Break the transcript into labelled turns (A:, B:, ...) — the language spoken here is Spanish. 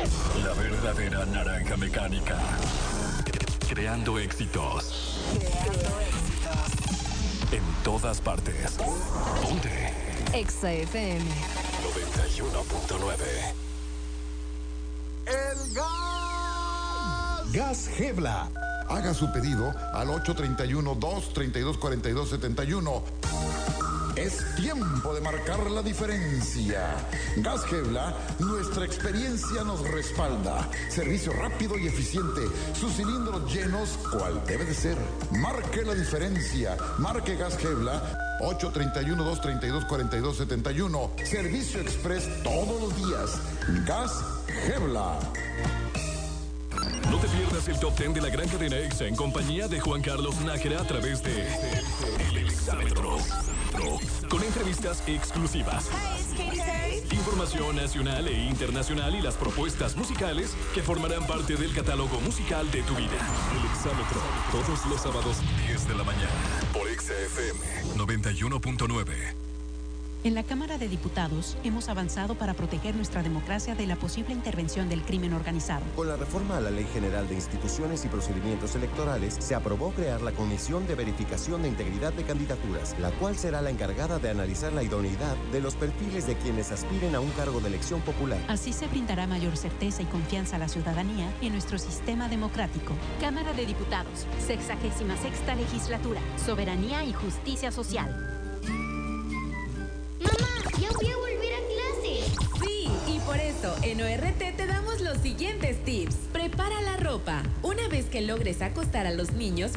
A: La verdadera naranja mecánica. Creando éxitos. En todas partes. Ponte.
B: Exa FM
A: 91.9.
C: ¡El gas!
D: Gas Hebla. Haga su pedido al 831-232-4271. Es tiempo de marcar la diferencia. Gas Hebla, nuestra experiencia nos respalda. Servicio rápido y eficiente. Sus cilindros llenos, cual debe de ser. Marque la diferencia. Marque Gas Hebla. 831-232-4271. Servicio express todos los días. Gas Hebla.
A: No te pierdas el top 10 de la gran cadena EXA en compañía de Juan Carlos Nájera a través de El Exámetro. Con entrevistas exclusivas, información nacional e internacional y las propuestas musicales que formarán parte del catálogo musical de tu vida. El Exámetro, todos los sábados 10 de la mañana por EXA FM 91.9.
E: En la Cámara de Diputados hemos avanzado para proteger nuestra democracia de la posible intervención del crimen organizado.
F: Con la reforma a la Ley General de Instituciones y Procedimientos Electorales, se aprobó crear la Comisión de Verificación de Integridad de Candidaturas, la cual será la encargada de analizar la idoneidad de los perfiles de quienes aspiren a un cargo de elección popular.
E: Así se brindará mayor certeza y confianza a la ciudadanía en nuestro sistema democrático.
G: Cámara de Diputados, 66ª Legislatura, Soberanía y Justicia Social.
H: ¡Ya voy a volver a clase!
I: Sí, y por eso en ORT te damos los siguientes tips. Prepara la ropa. Una vez que logres acostar a los niños,